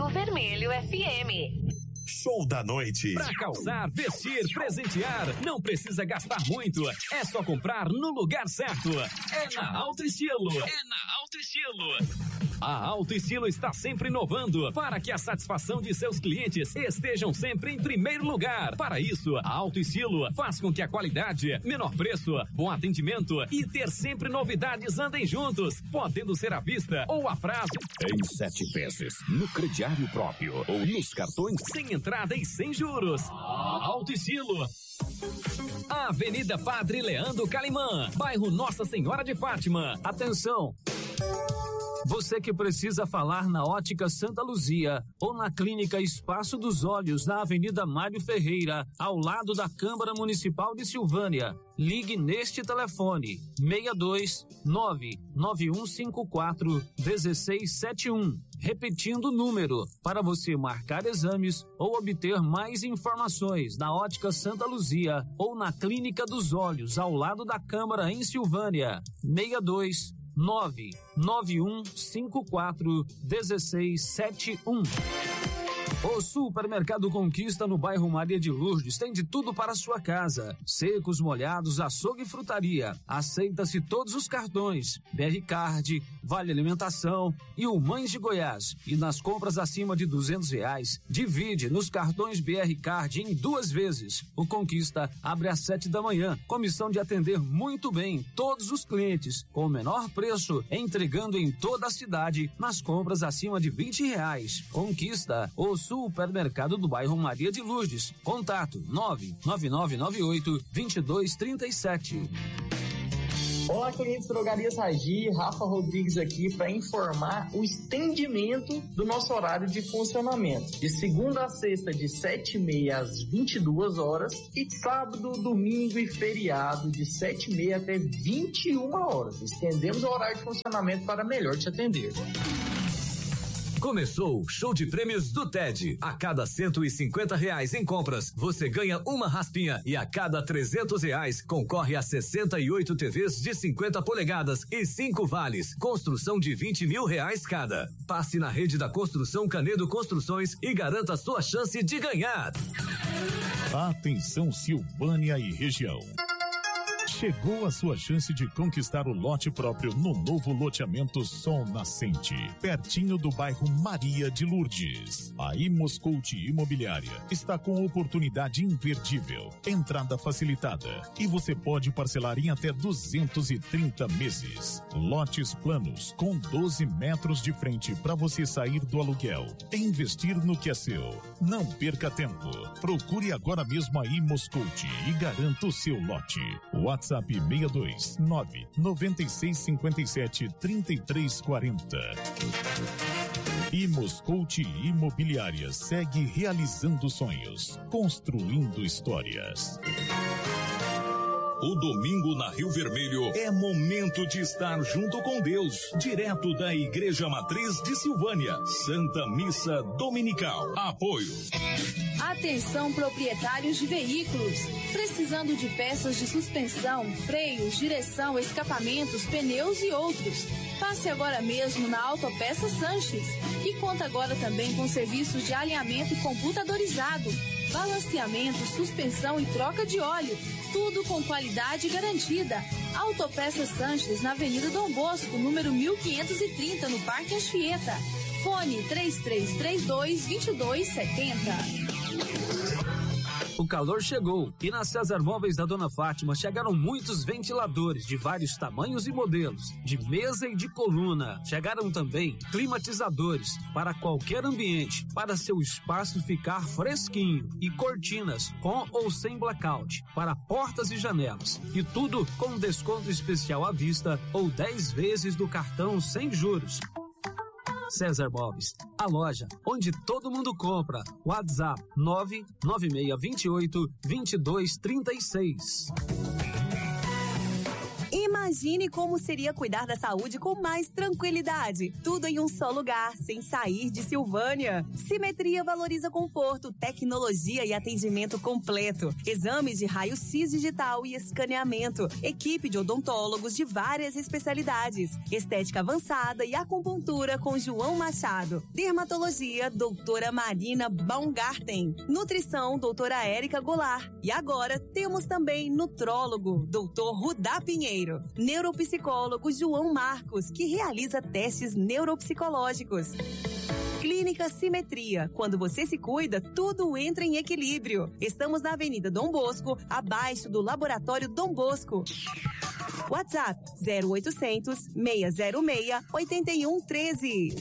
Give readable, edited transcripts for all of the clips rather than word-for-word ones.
Rio Vermelho FM. Show da noite. Pra calçar, vestir, presentear, não precisa gastar muito. É só comprar no lugar certo. É na Alto Estilo. A Alto Estilo está sempre inovando para que a satisfação de seus clientes estejam sempre em primeiro lugar. Para isso, a Alto Estilo faz com que a qualidade, menor preço, bom atendimento e ter sempre novidades andem juntos, podendo ser à vista ou a prazo. Em 7 vezes, no crediário próprio ou nos cartões sem entrada e sem juros. Alto Estilo. Avenida Padre Leandro Calimã, bairro Nossa Senhora de Fátima. Atenção! Você que precisa falar na Ótica Santa Luzia ou na Clínica Espaço dos Olhos, na Avenida Mário Ferreira, ao lado da Câmara Municipal de Silvânia, ligue neste telefone 62991541671. Repetindo o número, para você marcar exames ou obter mais informações na Ótica Santa Luzia ou na Clínica dos Olhos, ao lado da Câmara em Silvânia, 62991541671. O Supermercado Conquista no bairro Maria de Lourdes tem de tudo para a sua casa. Secos, molhados, açougue e frutaria. Aceita-se todos os cartões. BR Card, Vale Alimentação e o Mães de Goiás. E nas compras acima de R$200, divide nos cartões BR Card em 2 vezes. O Conquista abre às 7 da manhã, com missão de atender muito bem todos os clientes, com o menor preço, entregando em toda a cidade nas compras acima de R$20. Conquista, o Supermercado do bairro Maria de Lourdes. Contato 99998-2237. Olá, clientes Drogarias Ragi, Rafa Rodrigues aqui para informar o estendimento do nosso horário de funcionamento. De segunda a sexta, de 7h30 às 22 horas e sábado, domingo e feriado, de 7h30 até 21 horas. Estendemos o horário de funcionamento para melhor te atender. Começou o show de prêmios do TED. A cada R$150 em compras, você ganha uma raspinha e a cada R$300 concorre a 68 TVs de 50 polegadas e 5 vales. Construção de R$20 mil cada. Passe na rede da Construção Canedo Construções e garanta sua chance de ganhar. Atenção, Silvânia e região. Chegou a sua chance de conquistar o lote próprio no novo loteamento Sol Nascente, pertinho do bairro Maria de Lourdes. A Imoscout Imobiliária está com oportunidade imperdível, entrada facilitada e você pode parcelar em até 230 meses. Lotes planos com 12 metros de frente para você sair do aluguel e investir no que é seu. Não perca tempo. Procure agora mesmo a Imoscout e garanta o seu lote. WhatsApp 62996573340. Imoscout Imobiliária segue realizando sonhos, construindo histórias. O domingo na Rio Vermelho é momento de estar junto com Deus, direto da Igreja Matriz de Silvânia. Santa Missa Dominical. Apoio. Atenção, proprietários de veículos. Precisando de peças de suspensão, freios, direção, escapamentos, pneus e outros. Passe agora mesmo na Autopeças Sanches, que conta agora também com serviços de alinhamento computadorizado, balanceamento, suspensão e troca de óleo. Tudo com qualidade garantida. Autopeças Sanches, na Avenida Dom Bosco, número 1530, no Parque Anchieta. Fone 3332-2270. O calor chegou e na César Móveis da Dona Fátima chegaram muitos ventiladores de vários tamanhos e modelos, de mesa e de coluna. Chegaram também climatizadores para qualquer ambiente, para seu espaço ficar fresquinho, e cortinas com ou sem blackout para portas e janelas. E tudo com desconto especial à vista ou 10 vezes do cartão sem juros. César Móveis, a loja onde todo mundo compra. WhatsApp 99628-2236. Imagine como seria cuidar da saúde com mais tranquilidade. Tudo em um só lugar, sem sair de Silvânia. Simetria valoriza conforto, tecnologia e atendimento completo. Exames de raio-x digital e escaneamento. Equipe de odontólogos de várias especialidades. Estética avançada e acupuntura com João Machado. Dermatologia, doutora Marina Baumgarten. Nutrição, doutora Érica Goulart. E agora temos também nutrólogo, doutor Rudá Pinheiro. Neuropsicólogo João Marcos, que realiza testes neuropsicológicos. Clínica Simetria. Quando você se cuida, tudo entra em equilíbrio. Estamos na Avenida Dom Bosco, abaixo do Laboratório Dom Bosco. WhatsApp 0800 606 8113.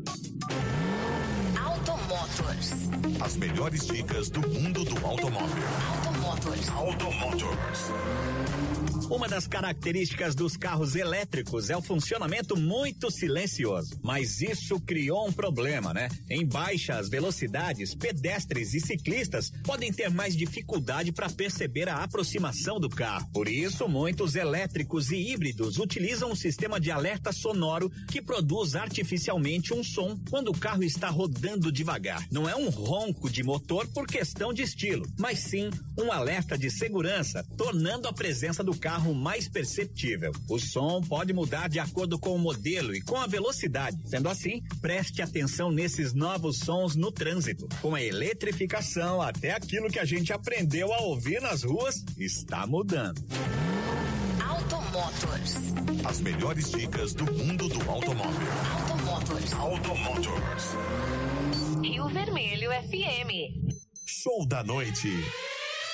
Automotors. As melhores dicas do mundo do automóvel. Automotors. Uma das características dos carros elétricos é o funcionamento muito silencioso. Mas isso criou um problema, né? Em baixas velocidades, pedestres e ciclistas podem ter mais dificuldade para perceber a aproximação do carro. Por isso, muitos elétricos e híbridos utilizam um sistema de alerta sonoro que produz artificialmente um som quando o carro está rodando devagar. Não é um ronco de motor por questão de estilo, mas sim um alerta de segurança, tornando a presença do carro mais perceptível. O som pode mudar de acordo com o modelo e com a velocidade. Sendo assim, preste atenção nesses novos sons no trânsito. Com a eletrificação, até aquilo que a gente aprendeu a ouvir nas ruas está mudando. Automotors. As melhores dicas do mundo do automóvel. Rio Vermelho FM. Show da noite.